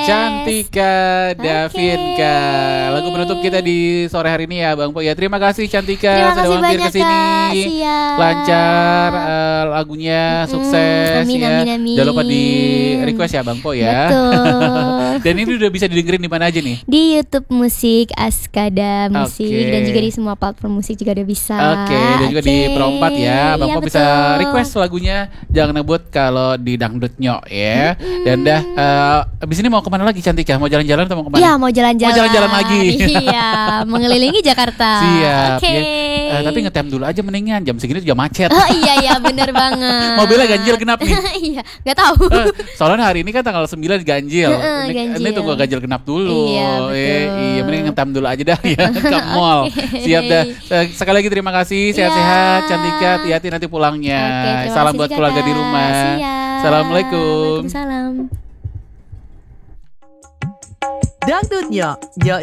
Cantika Davinka. Lagu penutup kita di sore hari ini ya Bang Po ya. Terima kasih Cantika sudah mampir ke sini. Lancar lagunya, sukses Amin, ya. amin. Jangan lupa di request ya Bang Po ya. Betul. Dan ini udah bisa didengerin di mana aja nih? Di YouTube Musik Askada Musik dan juga di semua platform musik juga udah bisa. Dan juga di Pro 4 ya. Bang Iya, Po bisa request lagunya Jangan Ngebut kalau di Dangdut Nyok ya. Dan dah abis ini mau kemana lagi Cantika? Mau jalan-jalan atau mau kemana? Iya, mau jalan-jalan. Mau jalan-jalan lagi. Iya, mengelilingi Jakarta. Siap Oke. ya. Tapi ngetem dulu aja mendingan, jam segini juga macet. Oh iya bener banget. Mobilnya ganjil genap nih. Iya, nggak tahu. Soalnya hari ini kan tanggal 9 ganjil. Ganjil. Ini tunggu ganjil genap dulu. Iya, betul. Iya, mending ngetem dulu aja dah ya ke mall. Siap dah. Sekali lagi terima kasih. Sehat-sehat Cantika, hati-hati nanti pulangnya. Salam buat keluarga di rumah. Siap. Assalamualaikum. Waalaikumsalam. Dangdut Nyok, Nyok